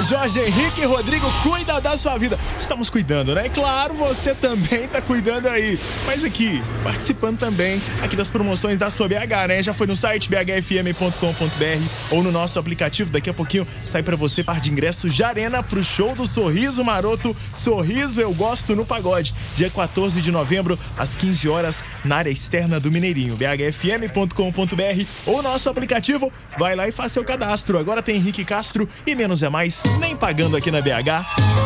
Jorge Henrique e Rodrigo, cuida da sua vida. Estamos cuidando, né? Claro, você também tá cuidando aí. Mas aqui, participando também aqui das promoções da sua BH, né? Já foi no site bhfm.com.br ou no nosso aplicativo. Daqui a pouquinho sai pra você par de ingressos de arena pro show do Sorriso Maroto, Sorriso Eu Gosto no Pagode, dia 14 de novembro, às 15 horas, na área externa do Mineirinho. bhfm.com.br ou nosso aplicativo. Vai lá e faz seu cadastro. Agora tem Henrique Castro e Menos é Mais, nem pagando aqui na BH.